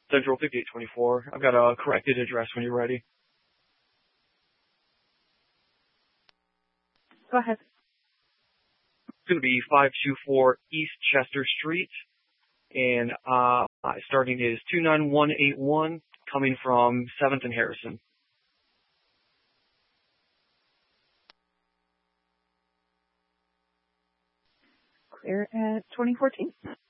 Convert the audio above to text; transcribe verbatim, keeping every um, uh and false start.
Central fifty-eight twenty-four. I've got a corrected address when you're ready. Go ahead. It's going to be five two four East Chester Street, and uh, starting is two nine one eight one, coming from seventh and Harrison. Clear at twenty fourteen.